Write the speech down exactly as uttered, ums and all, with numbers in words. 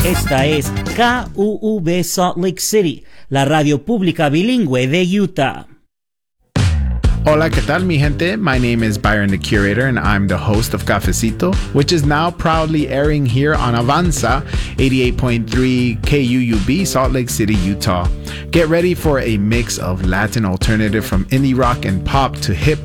Esta es K U V Salt Lake City, la radio pública bilingüe de Utah. Hola, ¿qué tal, mi gente? My name is Byron the Curator, and I'm the host of Cafecito, which is now proudly airing here on Avanza, eighty-eight point three K U U B, Salt Lake City, Utah. Get ready for a mix of Latin alternative from indie rock and pop to hip